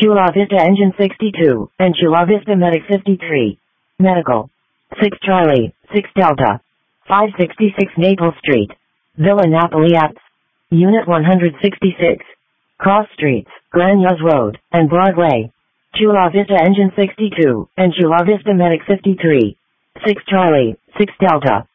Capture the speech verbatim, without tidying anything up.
Chula Vista Engine sixty-two, and Chula Vista Medic fifty-three. Medical. six Charlie, six Delta. five sixty-six Naples Street. Villa Napoli Apps. Unit one hundred sixty-six. Cross Streets, Granyos Road, and Broadway. Chula Vista Engine sixty-two, and Chula Vista Medic fifty-three. six Charlie, six Delta.